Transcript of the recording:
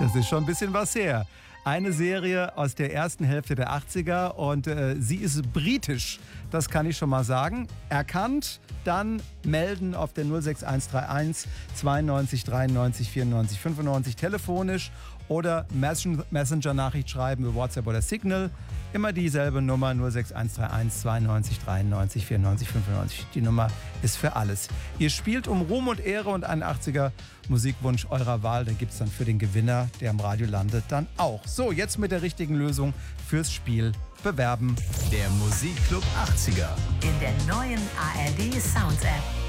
Das ist schon ein bisschen was her. Eine Serie aus der ersten Hälfte der 80er und sie ist britisch, das kann ich schon mal sagen. Erkannt, dann melden auf der 06131 92 93 94 95 telefonisch oder Messenger-Nachricht schreiben über WhatsApp oder Signal. Immer dieselbe Nummer 06131 92 93 94 95. Die Nummer ist für alles. Ihr spielt um Ruhm und Ehre und einen 80er Musikwunsch eurer Wahl. Da gibt es dann für den Gewinner, der im Radio landet, dann auch. So, jetzt mit der richtigen Lösung fürs Spiel bewerben. Der Musikclub 80er. In der neuen ARD Sounds App.